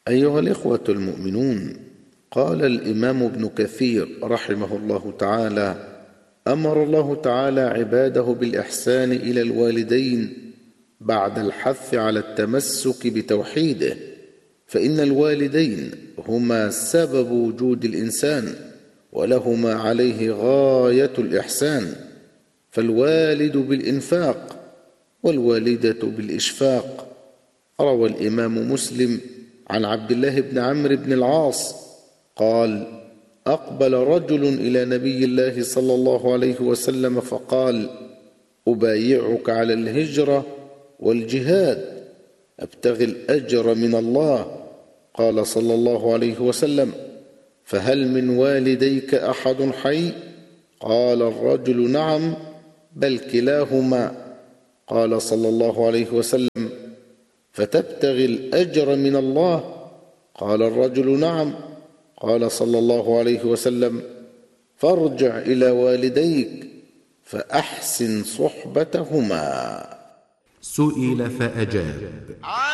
أيها الإخوة المؤمنون، قال الإمام ابن كثير رحمه الله تعالى: أمر الله تعالى عباده بالإحسان إلى الوالدين بعد الحث على التمسك بتوحيده، فإن الوالدين هما سبب وجود الإنسان، ولهما عليه غاية الإحسان، فالوالد بالإنفاق والوالدة بالإشفاق. روى الإمام مسلم عن عبد الله بن عمرو بن العاص قال: أقبل رجل إلى نبي الله صلى الله عليه وسلم فقال: أبايعك على الهجرة والجهاد، أبتغي الأجر من الله. قال صلى الله عليه وسلم: فهل من والديك أحد حي؟ قال الرجل: نعم، بل كلاهما. قال صلى الله عليه وسلم: فتبتغي الأجر من الله؟ قال الرجل: نعم. قال صلى الله عليه وسلم: فارجع إلى والديك فأحسن صحبتهما. سئل فأجاب: